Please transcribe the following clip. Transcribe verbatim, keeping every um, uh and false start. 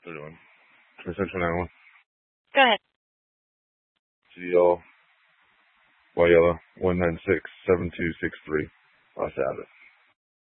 Third one. Central nine one. Go ahead. G L Y Yellow one nine six seven two six three. Los Abbott.